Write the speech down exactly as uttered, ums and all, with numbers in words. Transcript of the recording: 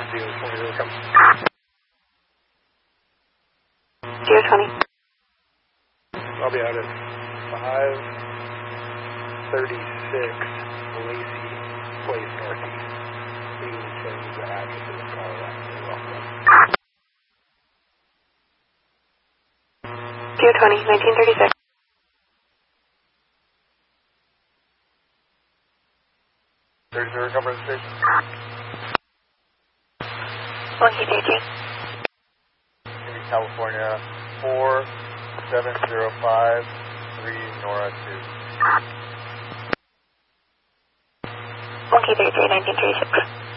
zero twenty, zero come. zero twenty. I'll be out at five thirty-six Lacey Place Northeast. We can change the address of the car after welcome. zero twenty, nineteen thirty-six. thirty-three, come from the station. Monkey J J. Indy, California, four seven zero five three Nora two. Monkey J J, nineteen thirty-six.